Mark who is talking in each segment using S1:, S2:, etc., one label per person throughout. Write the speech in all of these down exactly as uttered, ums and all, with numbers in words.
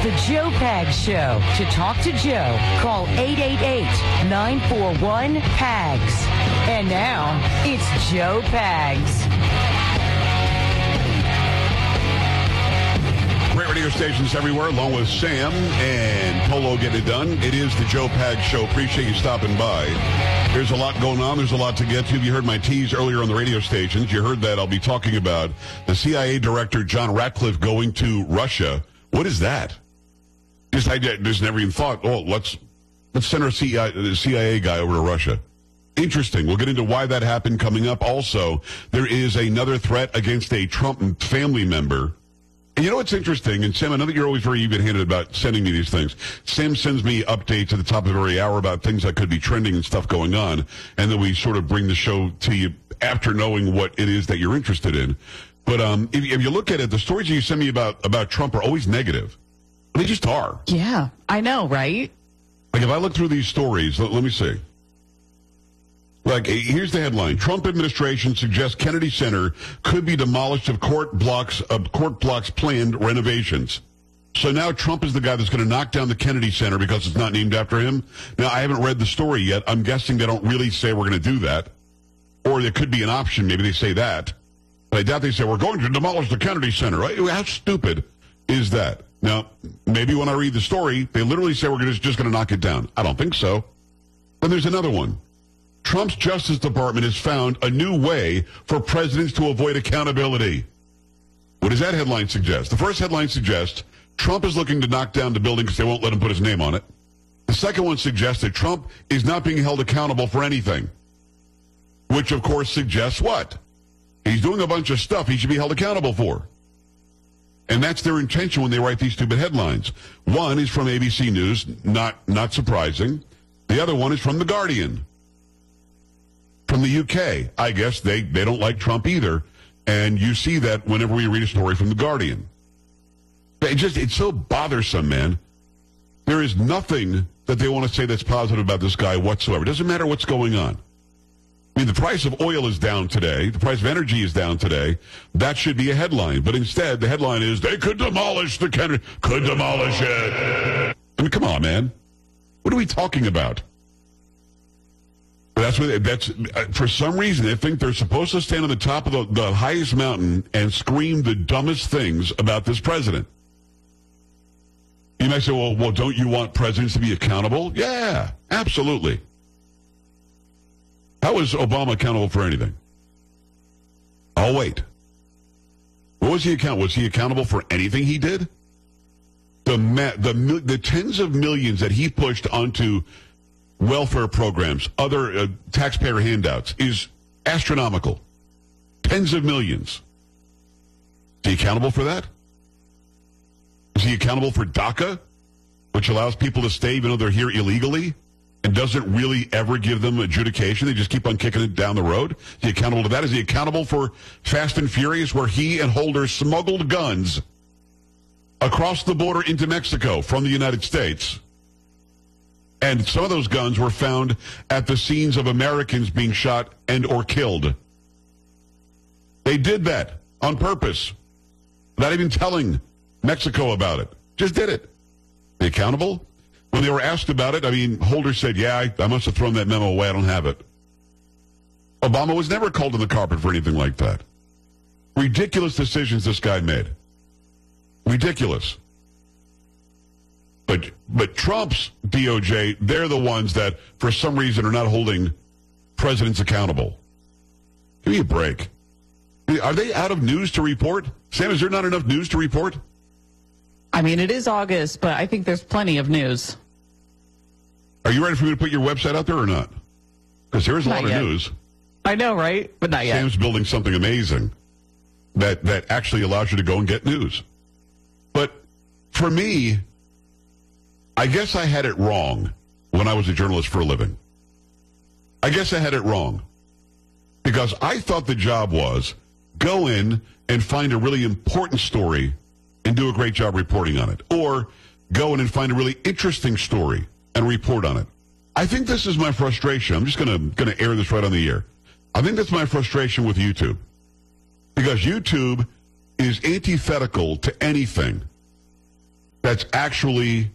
S1: The Joe Pags Show. To talk to Joe, call eight eight eight, nine four one, P A G S. And now, it's Joe Pags.
S2: Great radio stations everywhere, along with Sam and Polo getting it done. It is the Joe Pags Show. Appreciate you stopping by. There's a lot going on. There's a lot to get to. You heard my tease earlier on the radio stations. You heard that I'll be talking about the C I A director, John Ratcliffe, going to Russia. What is that? Just I just never even thought, oh, let's let's send our C I A guy over to Russia. Interesting. We'll get into why that happened coming up. Also, there is another threat against a Trump family member. And you know what's interesting? And Sam, I know that you're always very even-handed about sending me these things. Sam sends me updates at the top of every hour about things that could be trending and stuff going on. And then we sort of bring the show to you after knowing what it is that you're interested in. But um, if, if you look at it, the stories that you send me about, about Trump are always negative. They just are.
S3: Yeah, I know, right?
S2: Like, if I look through these stories, let, let me see. Like, here's the headline. Trump administration suggests Kennedy Center could be demolished if court blocks, uh, court blocks planned renovations. So now Trump is the guy that's going to knock down the Kennedy Center because it's not named after him. Now, I haven't read the story yet. I'm guessing they don't really say we're going to do that. Or there could be an option. Maybe they say that. But I doubt they say we're going to demolish the Kennedy Center. Right? How stupid is that? Now, maybe when I read the story, they literally say we're just, just going to knock it down. I don't think so. Then there's another one. Trump's Justice Department has found a new way for presidents to avoid accountability. What does that headline suggest? The first headline suggests Trump is looking to knock down the building because they won't let him put his name on it. The second one suggests that Trump is not being held accountable for anything, which, of course, suggests what? He's doing a bunch of stuff he should be held accountable for. And that's their intention when they write these stupid headlines. One is from A B C News, not, not surprising. The other one is from The Guardian. From the U K, I guess they, they don't like Trump either. And you see that whenever we read a story from The Guardian. It just, it's so bothersome, man. There is nothing that they want to say that's positive about this guy whatsoever. It doesn't matter what's going on. I mean, the price of oil is down today. The price of energy is down today. That should be a headline. But instead, the headline is, they could demolish the Kennedy, could demolish it. I mean, come on, man. What are we talking about? That's what. That's uh, for some reason they think they're supposed to stand on the top of the, the highest mountain and scream the dumbest things about this president. You might say, "Well, well, don't you want presidents to be accountable?" Yeah, absolutely. How was Obama accountable for anything? I'll wait. What was he accountable? Was he accountable for anything he did? The ma- the the tens of millions that he pushed onto welfare programs, other uh, taxpayer handouts, is astronomical. Tens of millions. Is he accountable for that? Is he accountable for DACA, which allows people to stay even though they're here illegally and doesn't really ever give them adjudication? They just keep on kicking it down the road. Is he accountable to that? Is he accountable for Fast and Furious, where he and Holder smuggled guns across the border into Mexico from the United States? And some of those guns were found at the scenes of Americans being shot and or killed. They did that on purpose, not even telling Mexico about it. Just did it. They accountable? When they were asked about it, I mean, Holder said, yeah, I, I must have thrown that memo away. I don't have it. Obama was never called to the carpet for anything like that. Ridiculous decisions this guy made. Ridiculous. But but Trump's D O J, they're the ones that, for some reason, are not holding presidents accountable. Give me a break. Are they out of news to report? Sam, is there not enough news to report?
S3: I mean, it is August, but I think there's plenty of news.
S2: Are you ready for me to put your website out there or not? Because there is a
S3: Not
S2: lot
S3: yet.
S2: of news.
S3: I know, right? But not yet.
S2: Sam's building something amazing that, that actually allows you to go and get news. But for me, I guess I had it wrong when I was a journalist for a living. I guess I had it wrong. Because I thought the job was go in and find a really important story and do a great job reporting on it. Or go in and find a really interesting story and report on it. I think this is my frustration. I'm just going to going to air this right on the air. I think that's my frustration with YouTube. Because YouTube is antithetical to anything that's actually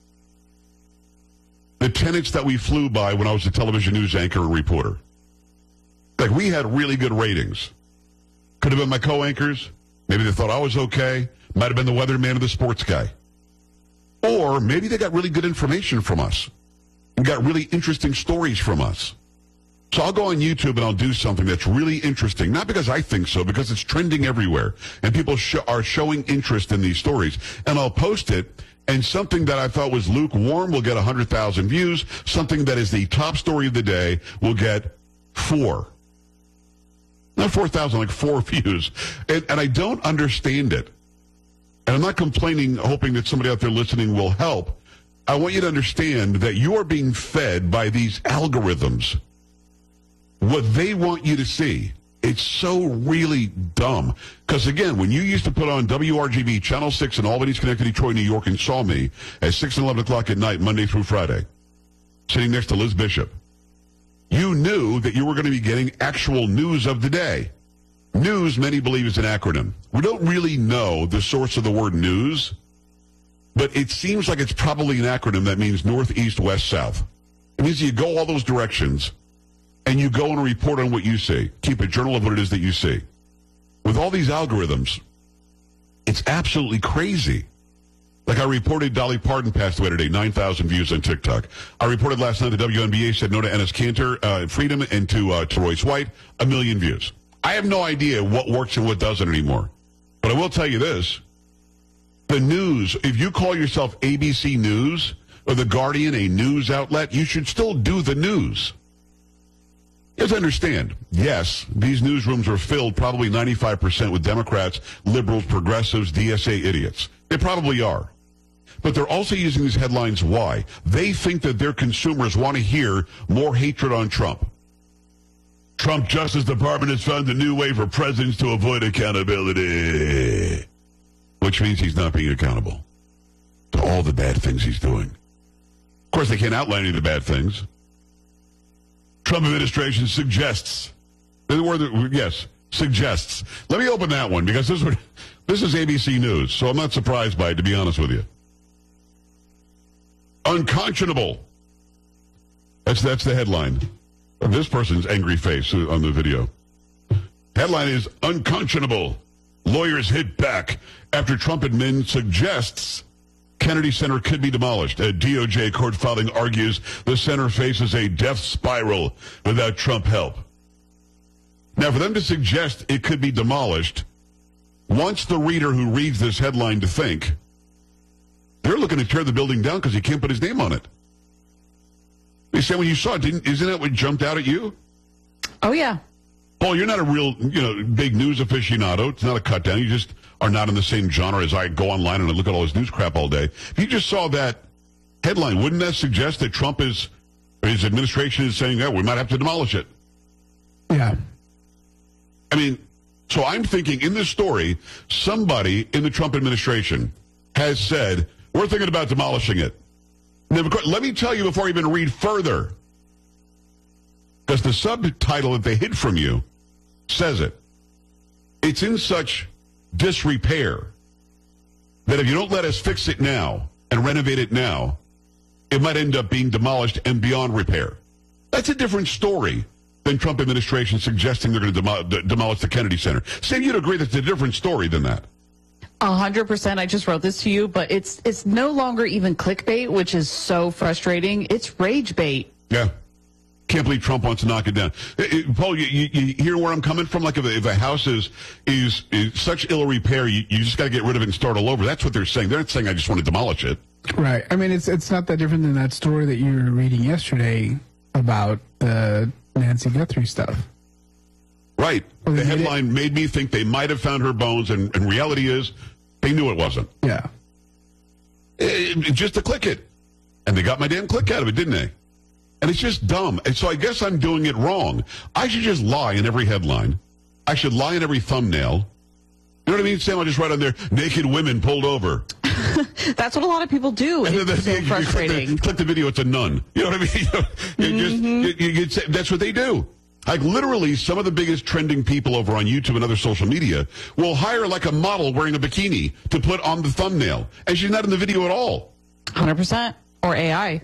S2: the tenets that we flew by when I was a television news anchor and reporter. Like, we had really good ratings. Could have been my co-anchors. Maybe they thought I was okay. Might have been the weatherman or the sports guy. Or maybe they got really good information from us and got really interesting stories from us. So I'll go on YouTube and I'll do something that's really interesting. Not because I think so, because it's trending everywhere. And people sh- are showing interest in these stories. And I'll post it. And something that I thought was lukewarm will get one hundred thousand views. Something that is the top story of the day will get four. Not four thousand, like four views. And, and I don't understand it. And I'm not complaining, hoping that somebody out there listening will help. I want you to understand that you are being fed by these algorithms what they want you to see. It's so really dumb. Because, again, when you used to put on W R G B Channel six in Albany, Schenectady, Troy, New York, and saw me at six and eleven o'clock at night, Monday through Friday, sitting next to Liz Bishop, you knew that you were going to be getting actual news of the day. News, many believe, is an acronym. We don't really know the source of the word news, but it seems like it's probably an acronym that means north, east, west, south. It means you go all those directions, and you go and report on what you see. Keep a journal of what it is that you see. With all these algorithms, it's absolutely crazy. Like I reported Dolly Parton passed away today, nine thousand views on TikTok. I reported last night the W N B A said no to Enes Kanter, uh, freedom, and to, uh, to Royce White, a million views. I have no idea what works and what doesn't anymore. But I will tell you this. The news, if you call yourself A B C News or The Guardian, a news outlet, you should still do the news. You have to understand, yes, these newsrooms are filled probably ninety-five percent with Democrats, liberals, progressives, D S A idiots. They probably are. But they're also using these headlines. Why? They think that their consumers want to hear more hatred on Trump. Trump Justice Department has found a new way for presidents to avoid accountability, which means he's not being accountable to all the bad things he's doing. Of course, they can't outline any of the bad things. Trump administration suggests. The word, yes, suggests. Let me open that one because this, this is A B C News, so I'm not surprised by it, to be honest with you. Unconscionable. That's, that's the headline of this person's angry face on the video. Headline is, Unconscionable. Lawyers hit back after Trump admin suggests Kennedy Center could be demolished. A D O J court filing argues the center faces a death spiral without Trump help. Now, for them to suggest it could be demolished wants the reader who reads this headline to think they're looking to tear the building down because he can't put his name on it. They said when you saw it, didn't, isn't that what jumped out at you?
S3: Oh, yeah.
S2: Paul, you're not a real, you know, big news aficionado. It's not a cut down. You just are not in the same genre as I go online and I look at all this news crap all day. If you just saw that headline, wouldn't that suggest that Trump is, his administration is saying, yeah, we might have to demolish it?
S4: Yeah.
S2: I mean, so I'm thinking in this story, somebody in the Trump administration has said, we're thinking about demolishing it. Now, let me tell you before I even read further, because the subtitle that they hid from you says it. It's in such disrepair that if you don't let us fix it now and renovate it now, it might end up being demolished and beyond repair. That's a different story than Trump administration suggesting they're going to demo- d- demolish the Kennedy Center. Sam, you'd agree that's a different story than that.
S3: A hundred percent. I just wrote this to you, but it's it's no longer even clickbait, which is so frustrating. It's rage bait.
S2: Yeah. Can't believe Trump wants to knock it down. It, it, Paul, you, you, you hear where I'm coming from? Like if a, if a house is, is is such ill repair, you, you just got to get rid of it and start all over. That's what they're saying. They're not saying I just want to demolish it.
S4: Right. I mean, it's it's not that different than that story that you were reading yesterday about the Nancy Guthrie stuff.
S2: Right.
S4: Well,
S2: the
S4: made
S2: headline
S4: it,
S2: made me think they might have found her bones, and, and reality is they knew it wasn't.
S4: Yeah.
S2: It, it, just to click it. And they got my damn click out of it, didn't they? And it's just dumb. And so I guess I'm doing it wrong. I should just lie in every headline. I should lie in every thumbnail. You know what I mean, Sam? I'll just write on there, naked women pulled over.
S3: That's what a lot of people do.
S2: And
S3: It's
S2: then,
S3: so
S2: you
S3: frustrating.
S2: Click the, click the video, it's a nun. You know what I mean? You,
S3: Mm-hmm.
S2: just, you, you, you, that's what they do. Like literally some of the biggest trending people over on YouTube and other social media will hire like a model wearing a bikini to put on the thumbnail. And she's not in the video at all.
S3: one hundred percent. Or A I.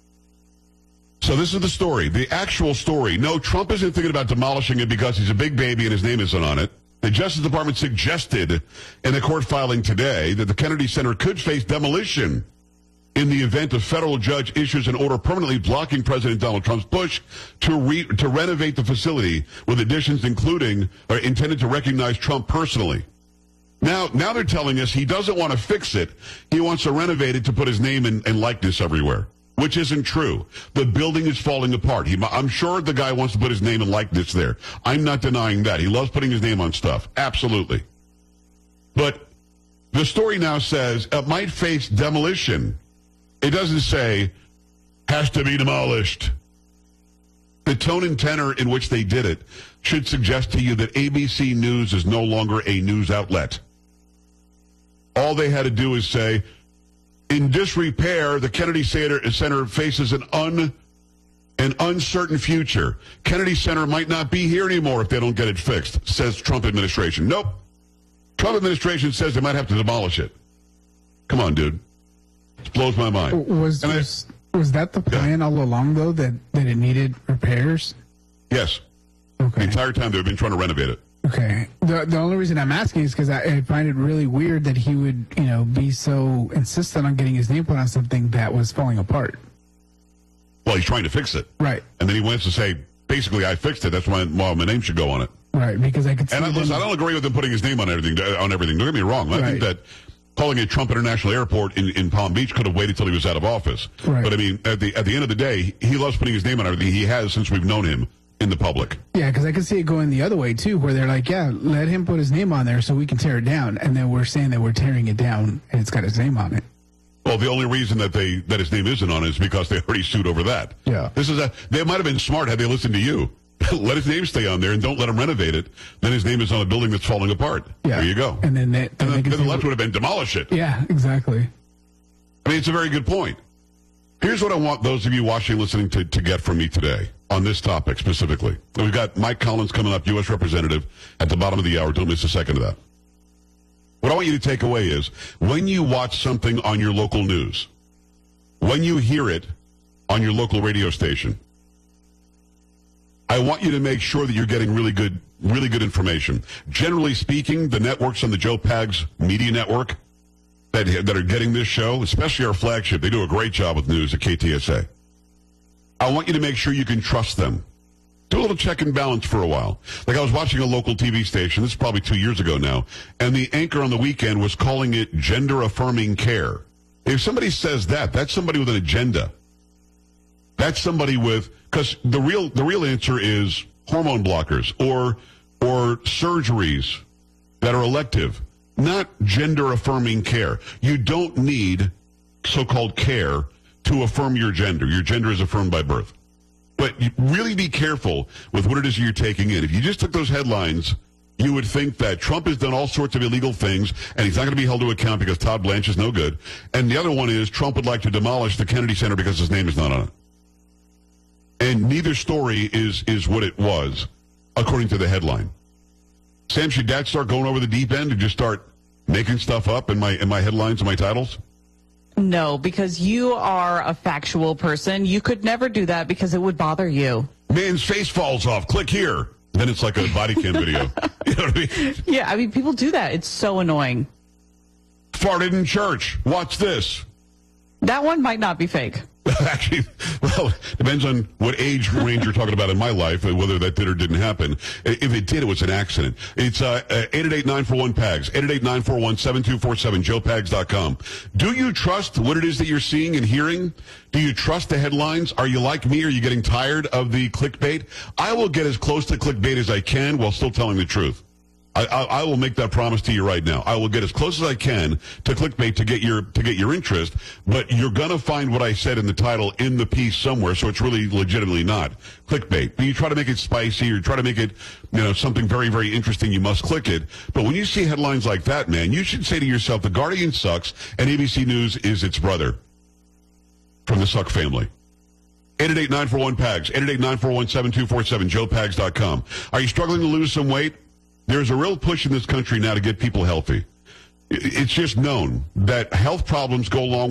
S2: So this is the story, the actual story. No, Trump isn't thinking about demolishing it because he's a big baby and his name isn't on it. The Justice Department suggested in a court filing today that the Kennedy Center could face demolition in the event a federal judge issues an order permanently blocking President Donald Trump's push to re- to renovate the facility with additions including or intended to recognize Trump personally. Now, now they're telling us he doesn't want to fix it. He wants to renovate it to put his name and, and likeness everywhere, which isn't true. The building is falling apart. He, I'm sure the guy wants to put his name and likeness there. I'm not denying that. He loves putting his name on stuff. Absolutely. But the story now says it might face demolition. It doesn't say, has to be demolished. The tone and tenor in which they did it should suggest to you that A B C News is no longer a news outlet. All they had to do is say, in disrepair, the Kennedy Center faces an un, an uncertain future. Kennedy Center might not be here anymore if they don't get it fixed, says Trump administration. Nope. Trump administration says they might have to demolish it. Come on, dude. It blows my mind.
S4: Was
S2: And I-
S4: was, was that the plan all along, though, that, that it needed repairs?
S2: Yes.
S4: Okay.
S2: The entire time they've been trying to renovate it.
S4: Okay. The the only reason I'm asking is because I, I find it really weird that he would, you know, be so insistent on getting his name put on something that was falling apart.
S2: Well, he's trying to fix it.
S4: Right.
S2: And then he wants to say, basically, I fixed it. That's why well, my name should go on it.
S4: Right. Because I could see
S2: And I,
S4: them-
S2: listen, I don't agree with him putting his name on everything. On everything. Don't get me wrong. I think
S4: Right.
S2: that calling it Trump International Airport in, in Palm Beach could have waited till he was out of office.
S4: Right.
S2: But I mean, at the at the end of the day, he loves putting his name on everything. He has since we've known him in the public.
S4: Yeah, because I could see it going the other way, too, where they're like, yeah, let him put his name on there so we can tear it down. And then we're saying that we're tearing it down and it's got his name on it.
S2: Well, the only reason that they that his name isn't on it is because they already sued over that.
S4: Yeah.
S2: This is a. They might have been smart had they listened to you. Let his name stay on there and don't let him renovate it. Then his name is on a building that's falling apart.
S4: Yeah.
S2: There you go.
S4: And then, they,
S2: And
S4: then
S2: then,
S4: they can
S2: then the
S4: say,
S2: left would have been demolish it.
S4: yeah, exactly.
S2: I mean, it's a very good point. Here's what I want those of you watching and listening to, to get from me today on this topic specifically. We've got Mike Collins coming up, U S Representative, at the bottom of the hour. Don't miss a second of that. What I want you to take away is when you watch something on your local news, when you hear it on your local radio station, I want you to make sure that you're getting really good, really good information. Generally speaking, the networks on the Joe Pags Media Network that, that are getting this show, especially our flagship, they do a great job with news at K T S A. I want you to make sure you can trust them. Do a little check and balance for a while. Like I was watching a local T V station, this is probably two years ago now, and the anchor on the weekend was calling it gender-affirming care. If somebody says that, that's somebody with an agenda. That's somebody with, because the real the real answer is hormone blockers or or surgeries that are elective, not gender-affirming care. You don't need so-called care to affirm your gender. Your gender is affirmed by birth. But you really be careful with what it is you're taking in. If you just took those headlines, you would think that Trump has done all sorts of illegal things, and he's not going to be held to account because Todd Blanche is no good. And the other one is Trump would like to demolish the Kennedy Center because his name is not on it. And neither story is is what it was, according to the headline. Sam, should Dad start going over the deep end and just start making stuff up in my in my headlines and my titles?
S3: No, because you are a factual person. You could never do that because it would bother you.
S2: Man's face falls off. Click here. Then it's like a body cam video. You know what I mean?
S3: Yeah, I mean, people do that. It's so annoying.
S2: Farted in church. Watch this.
S3: That one might not be fake.
S2: Actually, well, depends on what age range you're talking about in my life, whether that did or didn't happen. If it did, it was an accident. It's uh, eight eight eight, nine four one, P A G S, eight eight eight, nine four one, seven two four seven, joe pags dot com. Do you trust what it is that you're seeing and hearing? Do you trust the headlines? Are you like me? Are you getting tired of the clickbait? I will get as close to clickbait as I can while still telling the truth. I, I, I will make that promise to you right now. I will get as close as I can to clickbait to get your to get your interest, but you're going to find what I said in the title in the piece somewhere, so it's really legitimately not clickbait. But you try to make it spicy or try to make it, you know, something very, very interesting, you must click it. But when you see headlines like that, man, you should say to yourself, The Guardian sucks, and A B C News is its brother from the Suck family. eight eight eight, nine four one, P A G S, eight eight eight, nine four one, seven two four seven, joe pags dot com. Are you struggling to lose some weight? There's a real push in this country now to get people healthy. It's just known that health problems go along